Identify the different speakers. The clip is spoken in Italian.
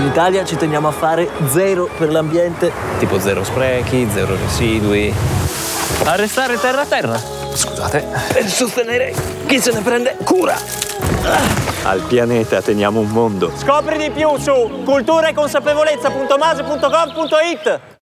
Speaker 1: Italia ci teniamo a fare zero per l'ambiente, tipo zero sprechi, zero residui. Arrestare terra.
Speaker 2: Scusate.
Speaker 1: Per sostenere chi se ne prende cura.
Speaker 2: Al pianeta teniamo un mondo.
Speaker 3: Scopri di più su culturaeconsapevolezza.mase.gov.it.